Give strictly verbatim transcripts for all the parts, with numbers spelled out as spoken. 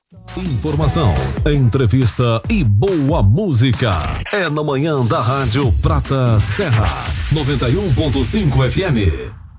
Informação, entrevista e boa música. É na manhã da Rádio Prata Serra, noventa e um ponto cinco F M.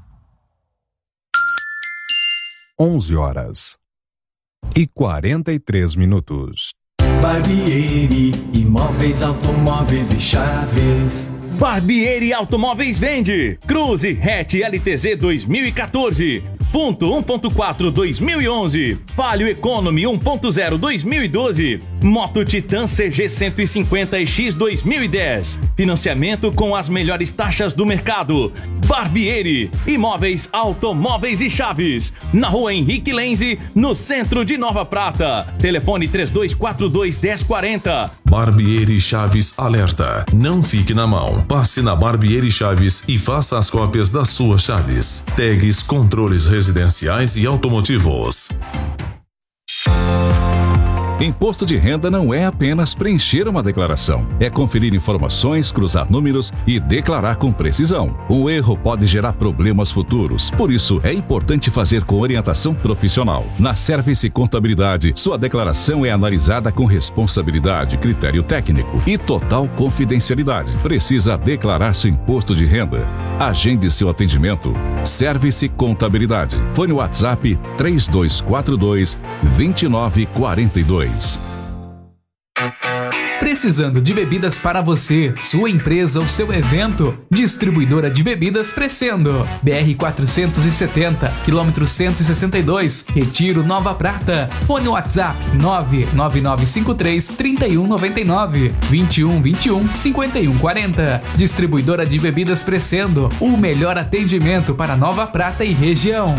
onze horas e quarenta e três minutos. Barbieri, imóveis, automóveis e chaves. Barbieri Automóveis vende Cruze Hatch L T Z dois mil e quatorze, ponto um ponto quatro dois mil e onze, Palio Economy um ponto zero dois mil e doze, Moto Titan C G cento e cinquenta X dois mil e dez. Financiamento com as melhores taxas do mercado. Barbieri, imóveis, automóveis e chaves. Na rua Henrique Lenze, no centro de Nova Prata. Telefone três dois quatro dois, um zero quatro zero. Barbieri Chaves alerta. Não fique na mão. Passe na Barbieri Chaves e faça as cópias das suas chaves. Tags, controles residenciais e automotivos. Imposto de renda não é apenas preencher uma declaração, é conferir informações, cruzar números e declarar com precisão. Um erro pode gerar problemas futuros, por isso é importante fazer com orientação profissional. Na Service Contabilidade, sua declaração é analisada com responsabilidade, critério técnico e total confidencialidade. Precisa declarar seu imposto de renda? Agende seu atendimento. Service Contabilidade. Fone WhatsApp três dois quatro dois, dois nove quatro dois. Precisando de bebidas para você, sua empresa ou seu evento? Distribuidora de bebidas Crescendo. B R quatrocentos e setenta, quilômetro cento e sessenta e dois, Retiro, Nova Prata. Fone WhatsApp nove nove nove cinco três, três um nove nove, vinte e um vinte e um, cinquenta e um quarenta. Distribuidora de bebidas Crescendo. O melhor atendimento para Nova Prata e região.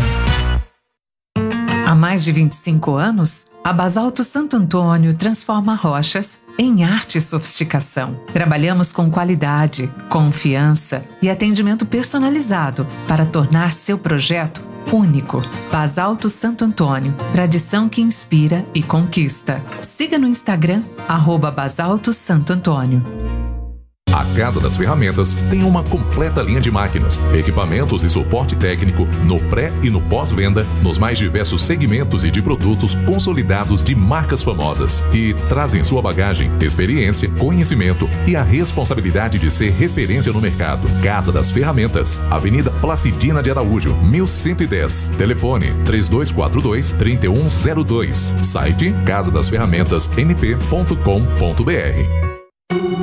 Há mais de vinte e cinco anos, a Basalto Santo Antônio transforma rochas em arte e sofisticação. Trabalhamos com qualidade, confiança e atendimento personalizado para tornar seu projeto único. Basalto Santo Antônio, tradição que inspira e conquista. Siga no Instagram, arroba Basalto Santo Antônio. A Casa das Ferramentas tem uma completa linha de máquinas, equipamentos e suporte técnico no pré e no pós-venda, nos mais diversos segmentos e de produtos consolidados de marcas famosas. E traz em sua bagagem experiência, conhecimento e a responsabilidade de ser referência no mercado. Casa das Ferramentas, Avenida Placidina de Araújo, mil cento e dez. Telefone três dois quatro dois, três um zero dois. Site casa das ferramentas n p ponto com ponto b r.